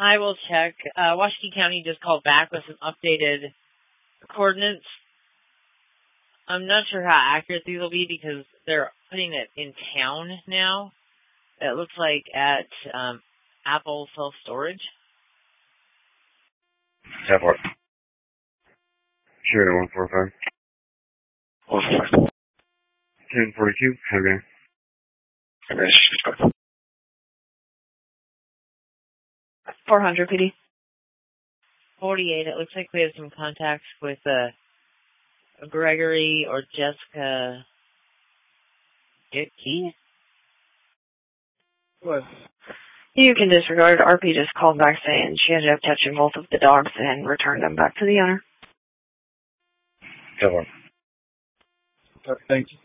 I will check. Washakie County just called back with some updated coordinates. I'm not sure how accurate these will be because they're putting it in town now. It looks like at Apple Self-Storage. Airport. Sure, 145. 145. 1042, okay. Okay, 400 PD. 48. It looks like we have some contacts with Gregory or Jessica Dickey. What? You can disregard. RP just called back saying she ended up touching both of the dogs and returned them back to the owner. Airport. Thank you.